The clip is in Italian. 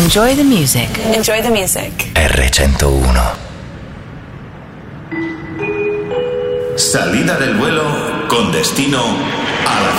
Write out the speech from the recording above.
Enjoy the music. Enjoy the music. R101. Salida del vuelo con destino a la